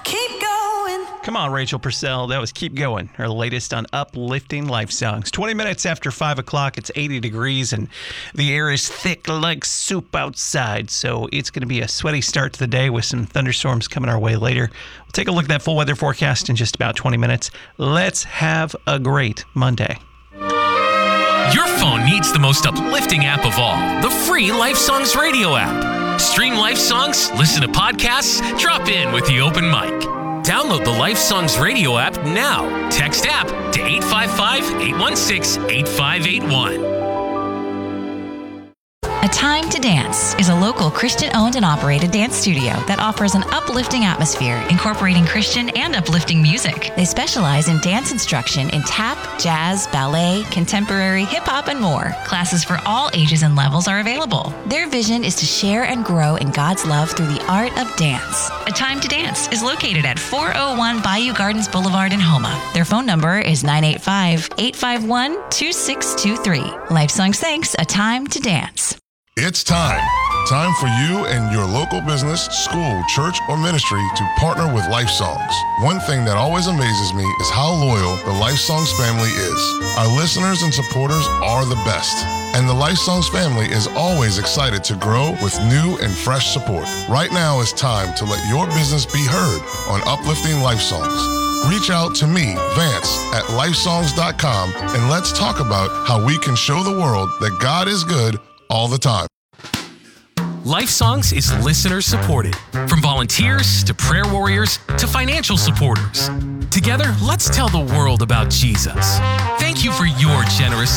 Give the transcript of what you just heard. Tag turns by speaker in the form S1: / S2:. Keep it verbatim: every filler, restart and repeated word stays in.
S1: keep going.
S2: Come on, Rachel Purcell. That was Keep Going, her latest on Uplifting Life Songs. twenty minutes after five o'clock, it's eighty degrees, and the air is thick like soup outside. So it's going to be a sweaty start to the day with some thunderstorms coming our way later. We'll take a look at that full weather forecast in just about twenty minutes. Let's have a great Monday.
S3: Your phone needs the most uplifting app of all, the free Life Songs radio app. Stream Life Songs, listen to podcasts, drop in with the open mic. Download the Life Songs radio app now. Text app to eight five five, eight one six, eight five eight one.
S4: A Time to Dance is a local Christian-owned and operated dance studio that offers an uplifting atmosphere, incorporating Christian and uplifting music. They specialize in dance instruction in tap, jazz, ballet, contemporary, hip-hop, and more. Classes for all ages and levels are available. Their vision is to share and grow in God's love through the art of dance. A Time to Dance is located at four oh one Bayou Gardens Boulevard in Houma. Their phone number is nine eight five, eight five one, two six two three. Life Songs thanks A Time to Dance.
S5: It's time. Time for you and your local business, school, church, or ministry to partner with Life Songs. One thing that always amazes me is how loyal the Life Songs family is. Our listeners and supporters are the best. And the Life Songs family is always excited to grow with new and fresh support. Right now is time to let your business be heard on Uplifting Life Songs. Reach out to me, Vance, at life songs dot com, and let's talk about how we can show the world that God is good all the time.
S3: Life Songs is listener supported, from volunteers to prayer warriors to financial supporters. Together, let's tell the world about Jesus. Thank you for your generous